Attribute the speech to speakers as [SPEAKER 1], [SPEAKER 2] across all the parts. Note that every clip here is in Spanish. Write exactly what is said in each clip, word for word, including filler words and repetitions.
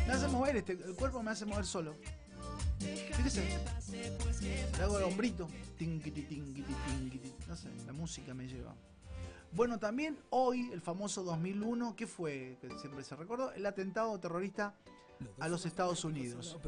[SPEAKER 1] Me hace mover este, el cuerpo me hace mover solo. Fíjese, le hago el hombrito. Tinguiti, tinguiti, tinguiti. No sé, la música me lleva. Bueno, también hoy, el famoso dos mil uno, ¿qué fue? Que siempre se recordó, el atentado terrorista a los Estados Unidos.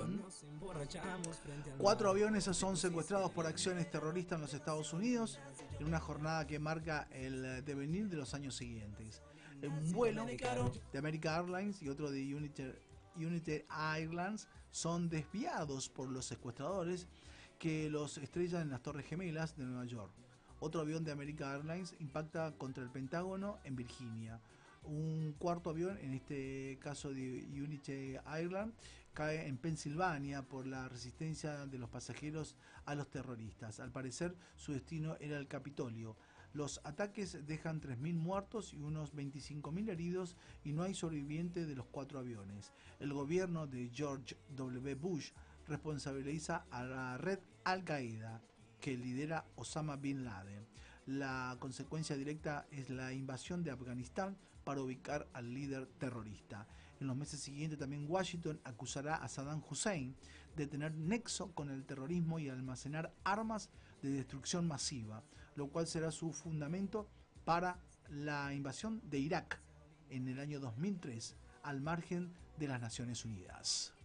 [SPEAKER 1] Cuatro aviones son secuestrados por acciones terroristas en los Estados Unidos en una jornada que marca el devenir de los años siguientes. Un vuelo de American Airlines y otro de United, United Airlines son desviados por los secuestradores que los estrellan en las Torres Gemelas de Nueva York. Otro avión de American Airlines impacta contra el Pentágono en Virginia. Un cuarto avión, en este caso de United Airlines, cae en Pensilvania por la resistencia de los pasajeros a los terroristas. Al parecer, su destino era el Capitolio. Los ataques dejan tres mil muertos y unos veinticinco mil heridos y no hay sobreviviente de los cuatro aviones. El gobierno de George W. Bush responsabiliza a la red Al-Qaeda, que lidera Osama Bin Laden. La consecuencia directa es la invasión de Afganistán para ubicar al líder terrorista. En los meses siguientes también Washington acusará a Saddam Hussein de tener nexo con el terrorismo y almacenar armas de destrucción masiva, lo cual será su fundamento para la invasión de Irak en el año dos mil tres, al margen de las Naciones Unidas.